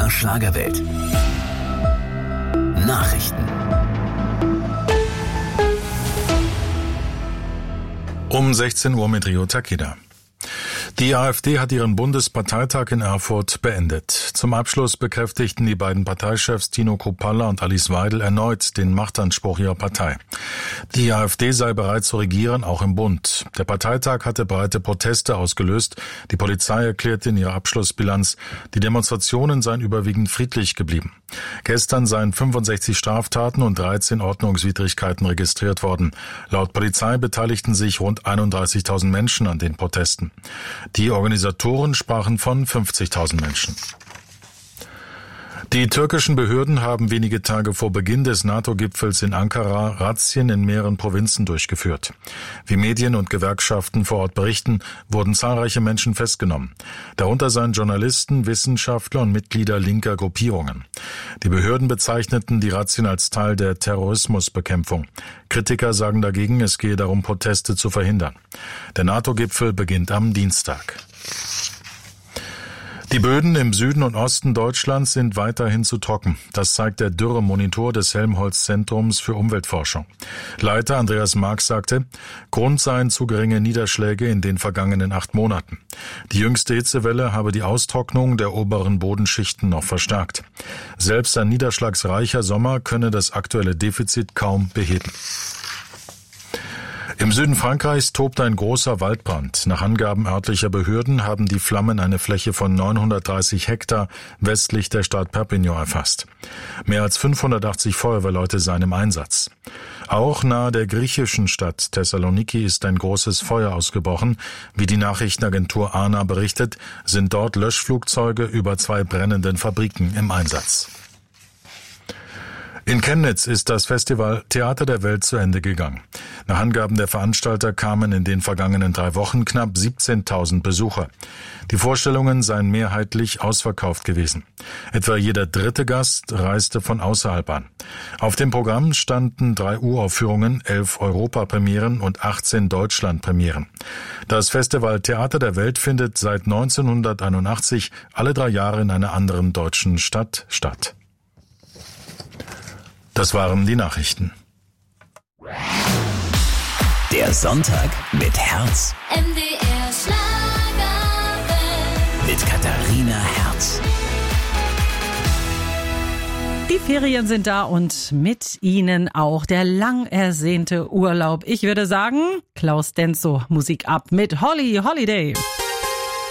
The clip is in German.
MDR Schlagerwelt. Nachrichten. Um 16 Uhr mit Rio Takeda. Die AfD hat ihren Bundesparteitag in Erfurt beendet. Zum Abschluss bekräftigten die beiden Parteichefs Tino Kruppalla und Alice Weidel erneut den Machtanspruch ihrer Partei. Die AfD sei bereit zu regieren, auch im Bund. Der Parteitag hatte breite Proteste ausgelöst. Die Polizei erklärte in ihrer Abschlussbilanz, die Demonstrationen seien überwiegend friedlich geblieben. Gestern seien 65 Straftaten und 13 Ordnungswidrigkeiten registriert worden. Laut Polizei beteiligten sich rund 31.000 Menschen an den Protesten. Die Organisatoren sprachen von 50.000 Menschen. Die türkischen Behörden haben wenige Tage vor Beginn des NATO-Gipfels in Ankara Razzien in mehreren Provinzen durchgeführt. Wie Medien und Gewerkschaften vor Ort berichten, wurden zahlreiche Menschen festgenommen. Darunter seien Journalisten, Wissenschaftler und Mitglieder linker Gruppierungen. Die Behörden bezeichneten die Razzien als Teil der Terrorismusbekämpfung. Kritiker sagen dagegen, es gehe darum, Proteste zu verhindern. Der NATO-Gipfel beginnt am Dienstag. Die Böden im Süden und Osten Deutschlands sind weiterhin zu trocken. Das zeigt der Dürremonitor des Helmholtz-Zentrums für Umweltforschung. Leiter Andreas Marx sagte, Grund seien zu geringe Niederschläge in den vergangenen 8 Monaten. Die jüngste Hitzewelle habe die Austrocknung der oberen Bodenschichten noch verstärkt. Selbst ein niederschlagsreicher Sommer könne das aktuelle Defizit kaum beheben. Im Süden Frankreichs tobt ein großer Waldbrand. Nach Angaben örtlicher Behörden haben die Flammen eine Fläche von 930 Hektar westlich der Stadt Perpignan erfasst. Mehr als 580 Feuerwehrleute seien im Einsatz. Auch nahe der griechischen Stadt Thessaloniki ist ein großes Feuer ausgebrochen. Wie die Nachrichtenagentur ANA berichtet, sind dort Löschflugzeuge über 2 brennenden Fabriken im Einsatz. In Chemnitz ist das Festival Theater der Welt zu Ende gegangen. Nach Angaben der Veranstalter kamen in den vergangenen 3 Wochen knapp 17.000 Besucher. Die Vorstellungen seien mehrheitlich ausverkauft gewesen. Etwa jeder 3. Gast reiste von außerhalb an. Auf dem Programm standen 3 Uraufführungen, 11 Europapremieren und 18 Deutschlandpremieren. Das Festival Theater der Welt findet seit 1981 alle 3 Jahre in einer anderen deutschen Stadt statt. Das waren die Nachrichten. Der Sonntag mit Herz. MDR Schlagerwelt. Mit Katharina Herz. Die Ferien sind da und mit ihnen auch der lang ersehnte Urlaub. Ich würde sagen, Klaus Denso, Musik ab mit Holly Holiday.